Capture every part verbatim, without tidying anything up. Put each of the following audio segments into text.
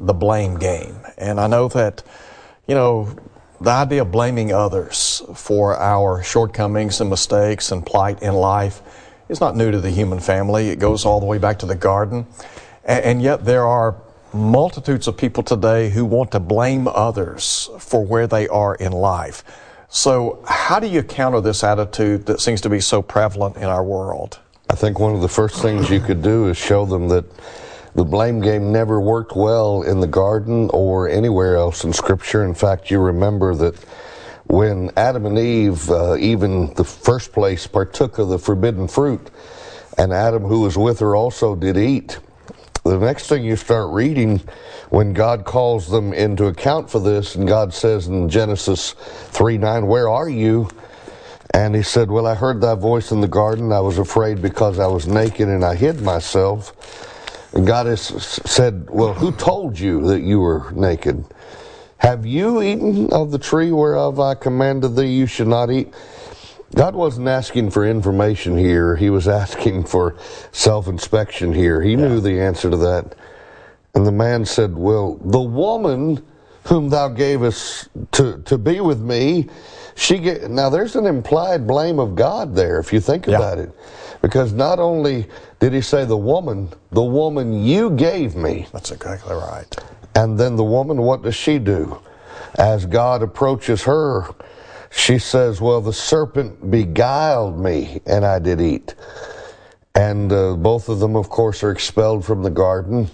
the blame game. And I know that, you know, the idea of blaming others for our shortcomings and mistakes and plight in life is not new to the human family. It goes all the way back to the garden. And, and yet there are multitudes of people today who want to blame others for where they are in life. So how do you counter this attitude that seems to be so prevalent in our world? I think one of the first things you could do is show them that the blame game never worked well in the garden or anywhere else in Scripture. In fact, you remember that when Adam and Eve, uh, even the first place, partook of the forbidden fruit, and Adam, who was with her, also did eat. The next thing you start reading, when God calls them into account for this, and God says in Genesis three nine, "Where are you?" And he said, "Well, I heard thy voice in the garden. I was afraid because I was naked and I hid myself." And God has said, "Well, who told you that you were naked? Have you eaten of the tree whereof I commanded thee you should not eat?" God wasn't asking for information here. He was asking for self-inspection here. He yeah. knew the answer to that. And the man said, "Well, the woman whom thou gavest to, to be with me, she get." Now, there's an implied blame of God there, if you think yeah. about it. Because not only did he say the woman, the woman you gave me. That's exactly right. And then the woman, what does she do? As God approaches her, she says, "Well, the serpent beguiled me, and I did eat." And uh, both of them, of course, are expelled from the garden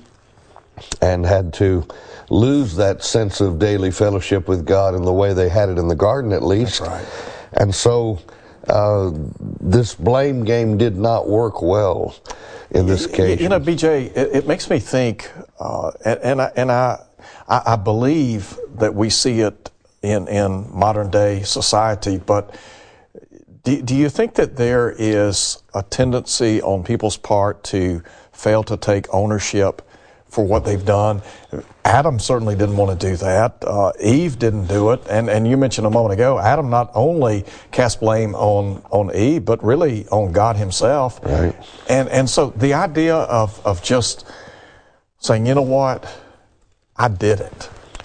and had to lose that sense of daily fellowship with God in the way they had it in the garden, at least. That's right. And so uh, this blame game did not work well in this case. You know, B J, it, it makes me think, uh, and, and, I, and I, I believe that we see it in, in modern day society, but do, do you think that there is a tendency on people's part to fail to take ownership for what they've done? Adam certainly didn't want to do that. Uh, Eve didn't do it. And, and you mentioned a moment ago, Adam not only cast blame on, on Eve, but really on God himself. Right. And, and so the idea of, of just saying, you know what, I did it.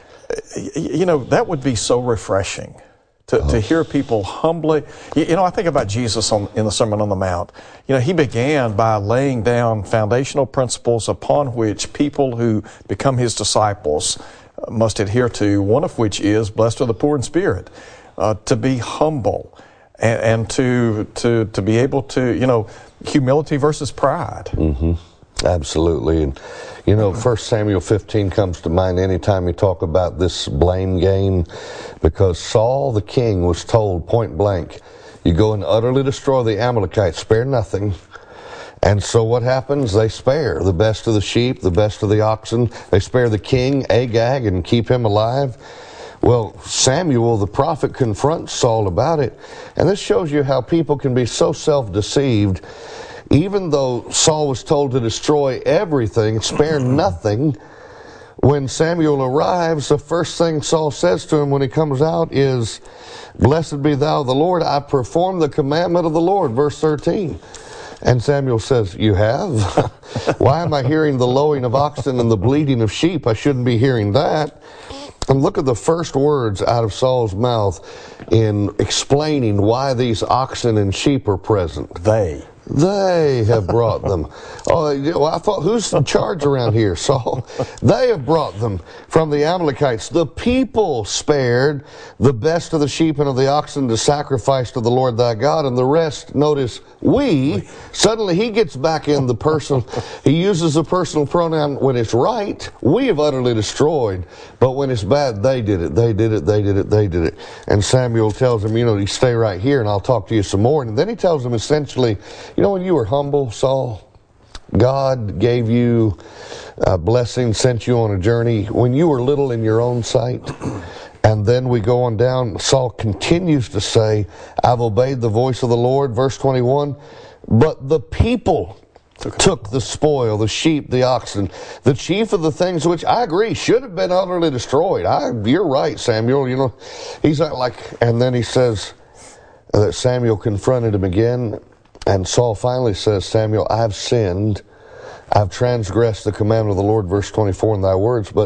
You know, that would be so refreshing to, oh. to hear people humbly. You, you know, I think about Jesus on, in the Sermon on the Mount. You know, he began by laying down foundational principles upon which people who become his disciples must adhere to, one of which is, blessed are the poor in spirit, uh, to be humble and, and to, to, to be able to, you know, humility versus pride. Mm-hmm. Absolutely. And, you know, First Samuel fifteen comes to mind anytime you talk about this blame game, because Saul the king was told point blank, you go and utterly destroy the Amalekites, spare nothing. And so what happens? They spare the best of the sheep, the best of the oxen. They spare the king, Agag, and keep him alive. Well, Samuel the prophet confronts Saul about it. And this shows you how people can be so self-deceived. Even though Saul was told to destroy everything, spare nothing, when Samuel arrives, the first thing Saul says to him when he comes out is, "Blessed be thou the Lord, I perform the commandment of the Lord," verse thirteen. And Samuel says, "You have? Why am I hearing the lowing of oxen and the bleating of sheep? I shouldn't be hearing that." And look at the first words out of Saul's mouth in explaining why these oxen and sheep are present. They. They have brought them. Oh, well, I thought, who's in charge around here, Saul? They have brought them from the Amalekites. The people spared the best of the sheep and of the oxen to sacrifice to the Lord thy God, and the rest, notice, we. Suddenly he gets back in the personal, he uses the personal pronoun when it's right. We have utterly destroyed, but when it's bad, they did it, they did it, they did it, they did it. And Samuel tells him, you know, you stay right here and I'll talk to you some more. And then he tells him essentially, you know, when you were humble, Saul, God gave you a blessing, sent you on a journey when you were little in your own sight. And then we go on down, Saul continues to say, I've obeyed the voice of the Lord, verse twenty-one, but the people took the spoil, the sheep, the oxen, the chief of the things which I agree should have been utterly destroyed. I, you're right, Samuel, you know, he's like, and then he says that Samuel confronted him again. And Saul finally says, Samuel, I've sinned. I've transgressed the commandment of the Lord, verse twenty-four, in thy words, but